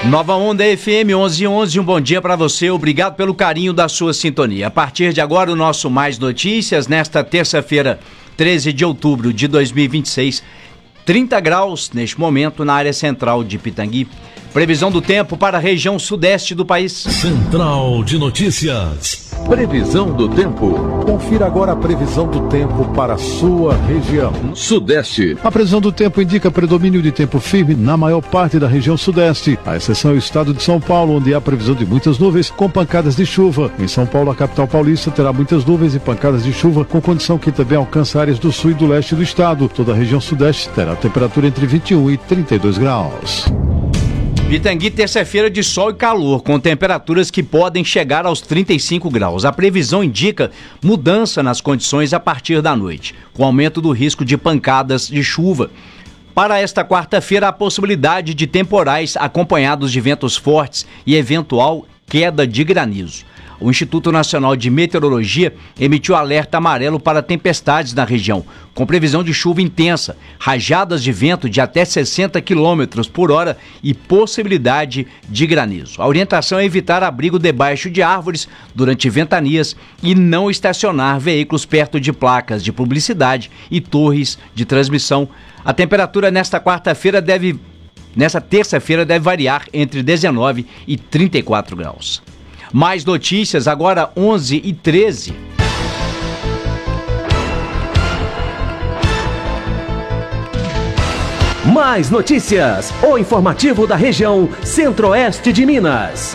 Nova Onda FM 1111, um bom dia para você, obrigado pelo carinho da sua sintonia. A partir de agora, o nosso Mais Notícias, nesta terça-feira, 13 de outubro de 2026, 30 graus neste momento na área central de Pitangui. Previsão do tempo para a região sudeste do país. Central de Notícias. Previsão do tempo. Confira agora a previsão do tempo para a sua região. Sudeste. A previsão do tempo indica predomínio de tempo firme na maior parte da região sudeste. A exceção é o estado de São Paulo, onde há previsão de muitas nuvens com pancadas de chuva. Em São Paulo, a capital paulista, terá muitas nuvens e pancadas de chuva, com condição que também alcança áreas do sul e do leste do estado. Toda a região sudeste terá temperatura entre 21 e 32 graus. Pitangui, terça-feira de sol e calor, com temperaturas que podem chegar aos 35 graus. A previsão indica mudança nas condições a partir da noite, com aumento do risco de pancadas de chuva. Para esta quarta-feira, há possibilidade de temporais acompanhados de ventos fortes e eventual queda de granizo. O Instituto Nacional de Meteorologia emitiu alerta amarelo para tempestades na região, com previsão de chuva intensa, rajadas de vento de até 60 km por hora e possibilidade de granizo. A orientação é evitar abrigo debaixo de árvores durante ventanias e não estacionar veículos perto de placas de publicidade e torres de transmissão. A temperatura nesta terça-feira deve variar entre 19 e 34 graus. Mais notícias, agora 11h13. Mais notícias, o informativo da região Centro-Oeste de Minas.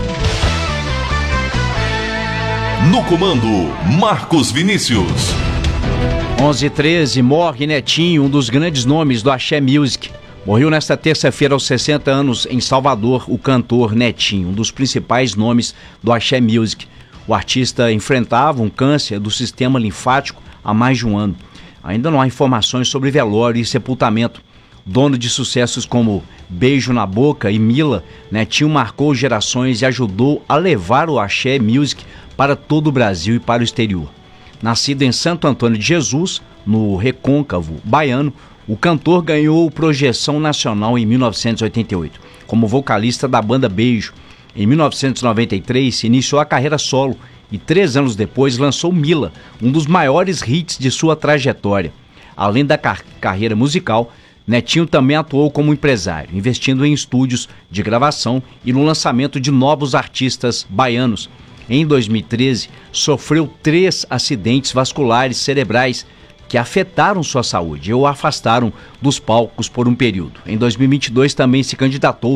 No comando, Marcos Vinícius. 11h13, morre Netinho, um dos grandes nomes do Axé Music. Morreu nesta terça-feira aos 60 anos em Salvador, o cantor Netinho, um dos principais nomes do Axé Music. O artista enfrentava um câncer do sistema linfático há mais de um ano. Ainda não há informações sobre velório e sepultamento. Dono de sucessos como Beijo na Boca e Mila, Netinho marcou gerações e ajudou a levar o Axé Music para todo o Brasil e para o exterior. Nascido em Santo Antônio de Jesus, no Recôncavo baiano, o cantor ganhou projeção nacional em 1988, como vocalista da banda Beijo. Em 1993, se iniciou a carreira solo e 3 anos depois lançou Mila, um dos maiores hits de sua trajetória. Além da carreira musical, Netinho também atuou como empresário, investindo em estúdios de gravação e no lançamento de novos artistas baianos. Em 2013, sofreu 3 acidentes vasculares cerebrais que afetaram sua saúde ou afastaram dos palcos por um período. Em 2022 também se candidatou